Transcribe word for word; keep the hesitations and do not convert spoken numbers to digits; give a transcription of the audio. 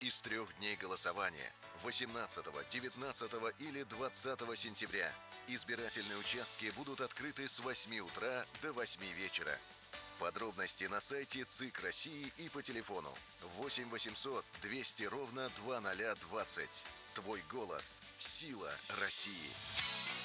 из трех дней голосования – восемнадцатого, девятнадцатого или двадцатого сентября. Избирательные участки будут открыты с восьми утра до восьми вечера. Подробности на сайте ЦИК России и по телефону восемь восемьсот двести ровно два ноль двадцать. Твой голос – сила России.